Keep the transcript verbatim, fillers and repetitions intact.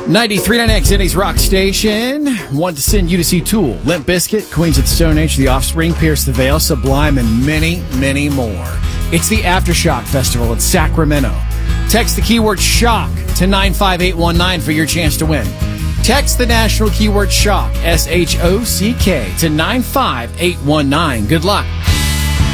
ninety-three point nine X City's Rock Station. Want to send you to see Tool, Limp Bizkit, Queens of the Stone Age, The Offspring, Pierce the Veil, Sublime, and many, many more. It's the Aftershock Festival in Sacramento. Text the keyword SHOCK to nine five eight one nine for your chance to win. Text the national keyword SHOCK, S H O C K, to nine five eight one nine. Good luck.